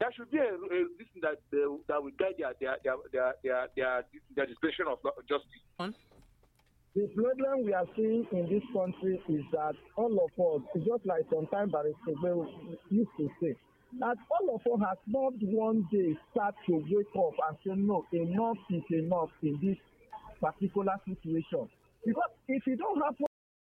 there should be a this thing that will guide their dispensation of justice. The problem we are seeing in this country is that all of us, it's just like sometimes Barrister used to say, that all of us have not one day start to wake up and say, no, enough is enough in this particular situation. Because if you don't have